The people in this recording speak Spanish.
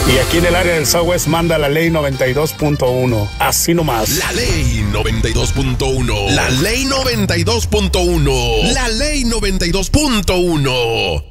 Y aquí en el área del Southwest manda la ley 92.1. Así nomás. La ley 92.1. La ley 92.1. La ley 92.1.